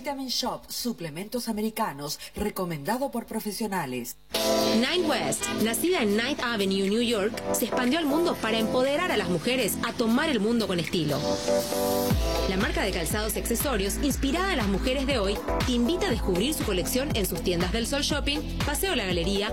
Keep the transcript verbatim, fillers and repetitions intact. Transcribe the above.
Vitamin Shop, suplementos americanos, recomendado por profesionales. Nine West, nacida en Ninth Avenue, New York, se expandió al mundo para empoderar a las mujeres a tomar el mundo con estilo. La marca de calzados y accesorios, inspirada en las mujeres de hoy, te invita a descubrir su colección en sus tiendas del Sol Shopping, Paseo La Galería